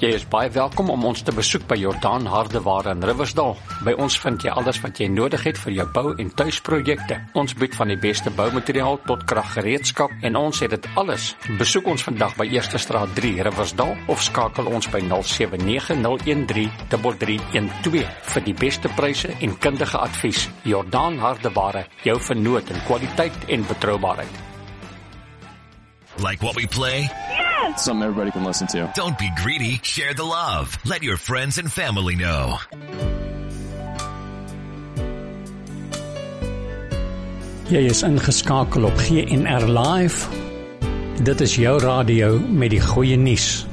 Jy is baie welkom om ons te besoek by Jordaan Hardeware in Riversdal. By ons vind jy alles wat jy nodig het vir jou bou- en tuisprojekte. Ons bied van die beste boumateriaal tot kraggereedskap en ons het dit alles. Besoek ons vandag by Eerste Straat 3 Riversdal of skakel ons by 079-013-3312 vir die beste pryse en kundige advies. Jordaan Hardeware, jou vernoot in kwaliteit en betroubaarheid. Like what we play? Yes! Something everybody can listen to. Don't be greedy. Share the love. Let your friends and family know. Jy is ingeskakel op GNR Live. Dit is jou radio met die goeie nuus.